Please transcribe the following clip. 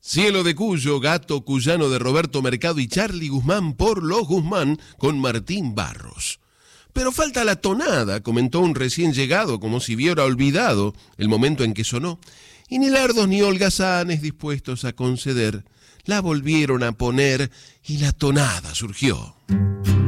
Cielo de Cuyo, Gato Cuyano de Roberto Mercado y Charly Guzmán por Los Guzmán con Martín Barros. Pero falta la tonada, comentó un recién llegado, como si hubiera olvidado el momento en que sonó. Y ni lardos ni holgazanes dispuestos a conceder, la volvieron a poner y la tonada surgió.